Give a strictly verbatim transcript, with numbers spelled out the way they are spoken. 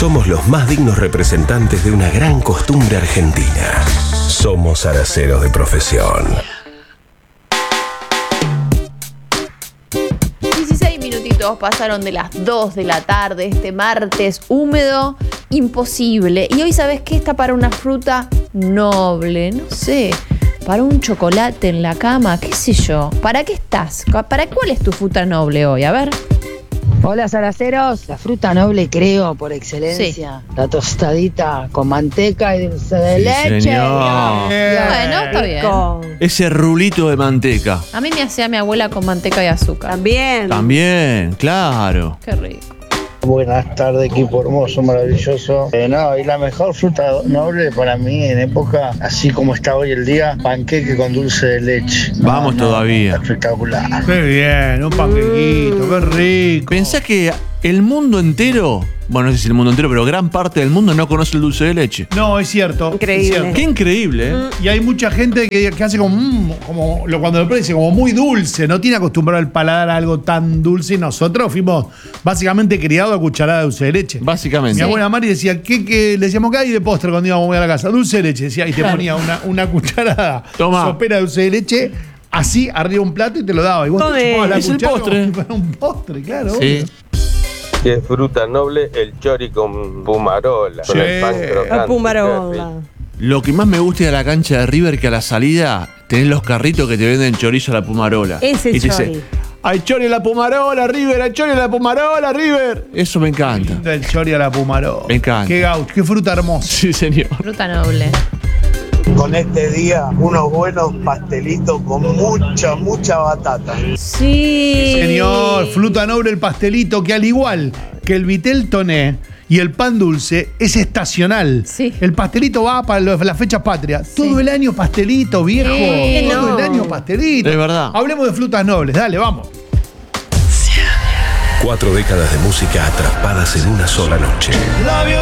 Somos los más dignos representantes de una gran costumbre argentina. Somos araceros de profesión. dieciséis minutitos pasaron de las dos de la tarde, este martes húmedo, imposible. Y hoy, ¿sabes qué? Está para una fruta noble, no sé, para un chocolate en la cama, qué sé yo. ¿Para qué estás? ¿Para cuál es tu fruta noble hoy? A ver. Hola, Saraceros. La fruta noble, creo, por excelencia. Sí. La tostadita con manteca y dulce de sí, leche. Señor. Bien. Bueno, está bien. Ese rulito de manteca. A mí me hacía mi abuela con manteca y azúcar. También. También, claro. Qué rico. Buenas tardes, equipo hermoso, maravilloso. Eh, no, y la mejor fruta noble para mí en época, así como está hoy el día, panqueque con dulce de leche. Vamos no, todavía. No, espectacular. Qué bien, un panquequito, qué rico. Pensá que el mundo entero, bueno, no sé si el mundo entero, pero gran parte del mundo no conoce el dulce de leche. No, es cierto. Increíble. Es cierto. Qué increíble, ¿eh? Y hay mucha gente que, que hace como, mmm, como lo, cuando lo prueba dice como muy dulce, no tiene acostumbrado el paladar a algo tan dulce. Y nosotros fuimos básicamente criados a cucharada de dulce de leche. Básicamente. Mi abuela Mari decía, ¿qué, qué? Le decíamos, ¿qué hay de postre cuando íbamos a la casa? Dulce de leche, decía, y te Claro. ponía una, una cucharada Toma. sopera de dulce de leche, así arriba de un plato y te lo daba. Y vos Tome. te chupabas la Es el cuchara postre. como si fuera un postre, claro. Sí. obvio. Si es fruta noble, el chori con pumarola. Sí. Con el pan crocante. La pumarola. Lo que más me gusta de la cancha de River que a la salida tenés los carritos que te venden chorizo a la pumarola. Ese y te chori. dice, ¡hay chori a la pumarola, River! ¡Hay chori a la pumarola, River! Eso me encanta. Del chori a la pumarola. Me encanta. Qué gaucho, qué fruta hermosa. Sí, señor. Fruta noble. Con este día, unos buenos pastelitos con mucha, mucha batata. Sí. Señor, fruta noble el pastelito, que al igual que el vitel toné y el pan dulce, es estacional. Sí. El pastelito va para los- las fechas patrias. Sí. Todo el año pastelito, viejo. Sí, Todo no. el año pastelito. Es verdad. Hablemos de frutas nobles, dale, vamos. Cuatro décadas de música atrapadas en una sola noche.